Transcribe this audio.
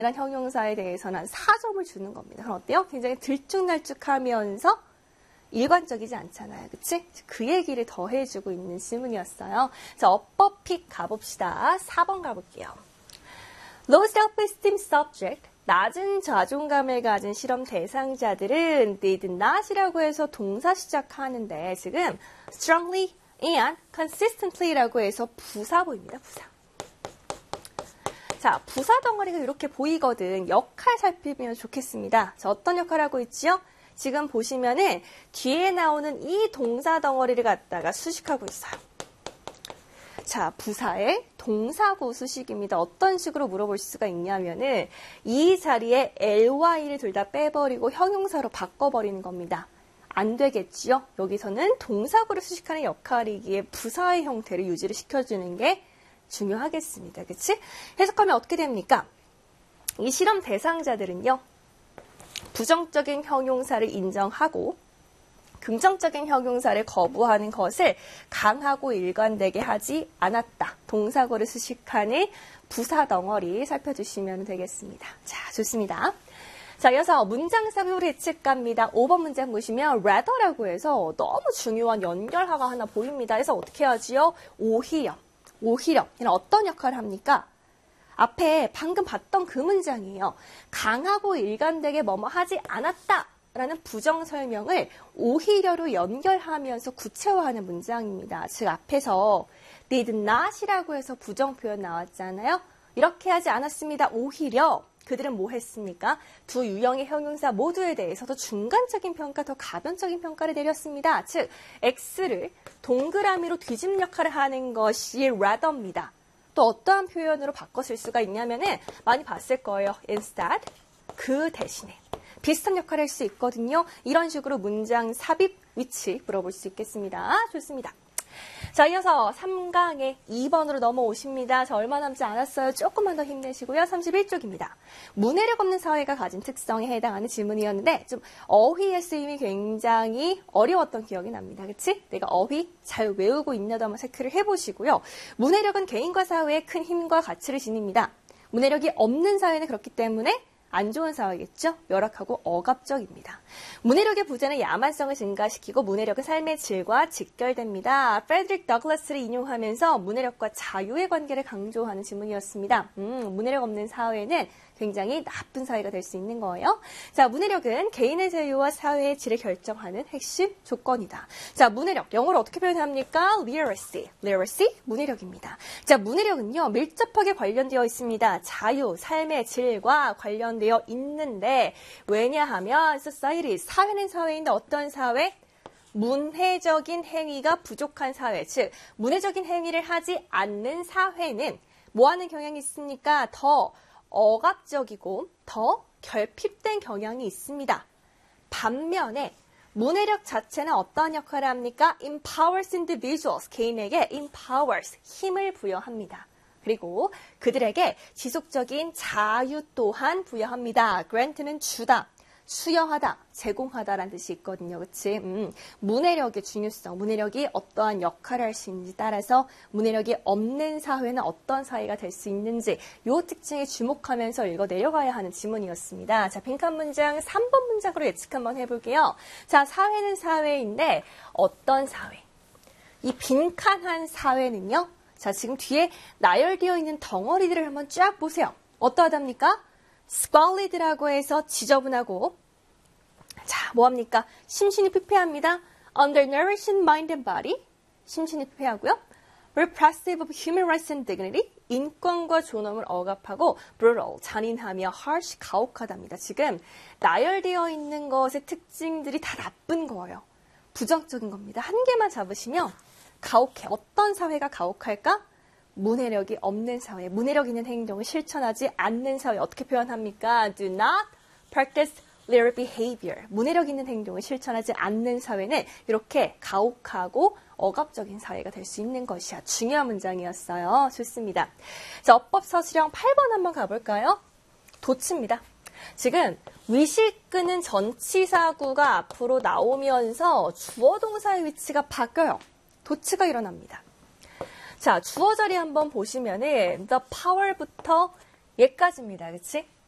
이런 형용사에 대해서는 한 4점을 주는 겁니다. 그럼 어때요? 굉장히 들쭉날쭉하면서 일관적이지 않잖아요. 그치? 그 얘기를 더해주고 있는 질문이었어요. 자, 어법픽 가봅시다. 4번 가볼게요. Low self-esteem subject, 낮은 자존감을 가진 실험 대상자들은 did not이라고 해서 동사 시작하는데 지금 strongly and consistently라고 해서 부사 보입니다. 부사. 자, 부사 덩어리가 이렇게 보이거든. 역할 살피면 좋겠습니다. 자, 어떤 역할을 하고 있지요? 지금 보시면은 뒤에 나오는 이 동사 덩어리를 갖다가 수식하고 있어요. 자, 부사의 동사구 수식입니다. 어떤 식으로 물어볼 수가 있냐면은 이 자리에 ly를 둘 다 빼버리고 형용사로 바꿔버리는 겁니다. 안 되겠지요? 여기서는 동사구를 수식하는 역할이기에 부사의 형태를 유지를 시켜주는 게 중요하겠습니다. 그치? 해석하면 어떻게 됩니까? 이 실험 대상자들은요. 부정적인 형용사를 인정하고 긍정적인 형용사를 거부하는 것을 강하고 일관되게 하지 않았다. 동사구를 수식하는 부사 덩어리 살펴주시면 되겠습니다. 자, 좋습니다. 자, 이어서 문장삽입으로 예측갑니다. 5번 문장 보시면 rather라고 해서 너무 중요한 연결하가 하나 보입니다. 그래서 어떻게 하지요? 오히려. 얘는 어떤 역할을 합니까? 앞에 방금 봤던 그 문장이에요. 강하고 일관되게 뭐뭐 하지 않았다 라는 부정 설명을 오히려로 연결하면서 구체화하는 문장입니다. 즉 앞에서 did not이라고 해서 부정 표현 나왔잖아요. 이렇게 하지 않았습니다. 오히려 그들은 뭐 했습니까? 두 유형의 형용사 모두에 대해서도 중간적인 평가, 더 가변적인 평가를 내렸습니다. 즉 X를 동그라미로 뒤집 역할을 하는 것이 rather입니다. 또 어떠한 표현으로 바꿔 쓸 수가 있냐면은 많이 봤을 거예요. instead, 그 대신에. 비슷한 역할을 할 수 있거든요. 이런 식으로 문장 삽입 위치 물어볼 수 있겠습니다. 좋습니다. 자, 이어서 3강의 2번으로 넘어오십니다. 자, 얼마 남지 않았어요. 조금만 더 힘내시고요. 31쪽입니다. 문해력 없는 사회가 가진 특성에 해당하는 질문이었는데 좀 어휘의 쓰임이 굉장히 어려웠던 기억이 납니다. 그치? 내가 어휘 잘 외우고 있냐도 한번 체크를 해보시고요. 문해력은 개인과 사회에 큰 힘과 가치를 지닙니다. 문해력이 없는 사회는 그렇기 때문에 안 좋은 사회겠죠? 열악하고 억압적입니다. 문해력의 부재는 야만성을 증가시키고 문해력은 삶의 질과 직결됩니다. 프레드릭 더글라스를 인용하면서 문해력과 자유의 관계를 강조하는 질문이었습니다. 문해력 없는 사회는 굉장히 나쁜 사회가 될 수 있는 거예요. 자, 문해력은 개인의 자유와 사회의 질을 결정하는 핵심 조건이다. 자, 문해력, 영어로 어떻게 표현합니까? literacy, 문해력입니다. 자, 문해력은요, 밀접하게 관련되어 있습니다. 자유, 삶의 질과 관련되어 있는데, 왜냐하면 society, 사회는 사회인데 어떤 사회? 문해적인 행위가 부족한 사회, 즉 문해적인 행위를 하지 않는 사회는 뭐 하는 경향이 있습니까? 더 억압적이고 더 결핍된 경향이 있습니다. 반면에 문해력 자체는 어떠한 역할을 합니까? empowers individuals, 개인에게 empowers, 힘을 부여합니다. 그리고 그들에게 지속적인 자유 또한 부여합니다. grant는 주다, 수여하다, 제공하다라는 뜻이 있거든요. 그치? 문해력의 중요성, 문해력이 어떠한 역할을 할 수 있는지 따라서 문해력이 없는 사회는 어떤 사회가 될 수 있는지 이 특징에 주목하면서 읽어 내려가야 하는 지문이었습니다. 자, 빈칸 문장 3번 문장으로 예측 한번 해볼게요. 자, 사회는 사회인데 어떤 사회? 이 빈칸한 사회는요. 자, 지금 뒤에 나열되어 있는 덩어리들을 한번 쫙 보세요. 어떠하답니까? squalid라고 해서 지저분하고 자, 뭐합니까? 심신이 피폐합니다. undernourished mind and body, 심신이 피폐하고요. repressive of human rights and dignity, 인권과 존엄을 억압하고 brutal, 잔인하며 harsh, 가혹하답니다. 지금 나열되어 있는 것의 특징들이 다 나쁜 거예요. 부정적인 겁니다. 한 개만 잡으시면 가혹해. 어떤 사회가 가혹할까? 문해력이 없는 사회, 문해력 있는 행동을 실천하지 않는 사회. 어떻게 표현합니까? Do not practice their behavior. 문해력 있는 행동을 실천하지 않는 사회는 이렇게 가혹하고 억압적인 사회가 될 수 있는 것이야. 중요한 문장이었어요. 좋습니다. 자, 어법 서술형 8번 한번 가볼까요? 도치입니다. 지금 위실 끄는 전치사구가 앞으로 나오면서 주어 동사의 위치가 바뀌어요. 도치가 일어납니다. 자, 주어 자리 한번 보시면은 the power부터 얘까지입니다. 그치?